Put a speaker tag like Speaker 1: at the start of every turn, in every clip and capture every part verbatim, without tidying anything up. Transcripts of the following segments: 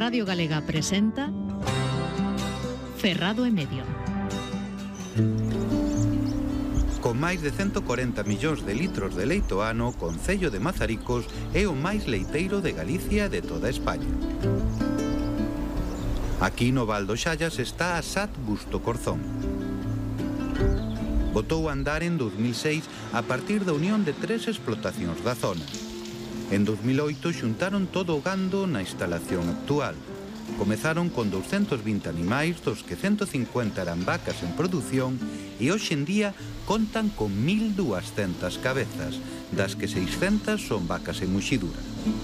Speaker 1: Radio Galega presenta Ferrado e Medio.
Speaker 2: Con máis de ciento corenta millóns de litros de leite ao ano, o concello de Mazaricos é o máis leiteiro de Galicia e de toda España. Aquí no Val do Xallas está a S A T Busto Corzón. Botou a andar en dos mil seis a partir da unión de tres explotacións da zona. En dos mil oito xuntaron todo o gando na instalación actual. Comezaron con douscentos vinte animais, dos que ciento cincuenta eran vacas en produción, e hoxe en día contan con mil duascentas cabezas, das que seiscentas son vacas en muxidura.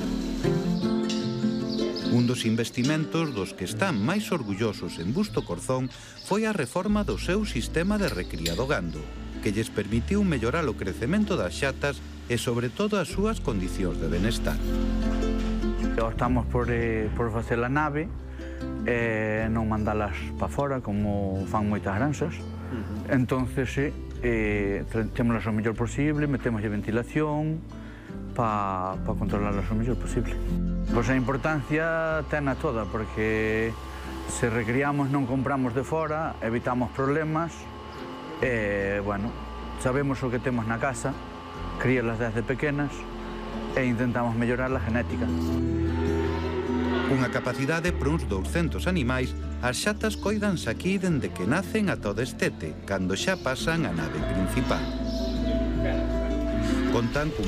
Speaker 2: Un dos investimentos dos que están máis orgullosos en Busto Corzón foi a reforma do seu sistema de recría do gando, que lles permitiu mellorar o crecemento das xatas e sobre todo as súas condicións de benestar.
Speaker 3: Optamos por, eh, por facer a nave e non mandalas para fora como fan moitas granxas. Uh-huh. Entonces, eh, témolas o mellor posible, metemos a ventilación para pa controlarlas o mellor posible. Pois a importancia tena toda, porque se recriamos non compramos de fora, evitamos problemas e, bueno, sabemos o que temos na casa, críalas desde pequenas e intentamos mellorar a genética.
Speaker 2: Unha capacidade por uns douscentos animais, as xatas coidanse aquí dende que nacen ata o destete, cando xa pasan a nave principal. Contan cun